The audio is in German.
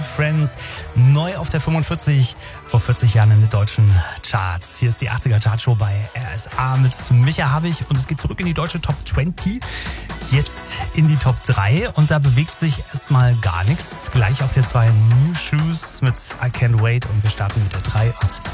Friends, neu auf der 45, vor 40 Jahren in den deutschen Charts. Hier ist die 80er Chartshow bei RSA mit Micha Habich und es geht zurück in die deutsche Top 20, jetzt in die Top 3 und da bewegt sich erstmal gar nichts. Gleich auf der 2 New Shoes mit I Can't Wait und wir starten mit der 3 und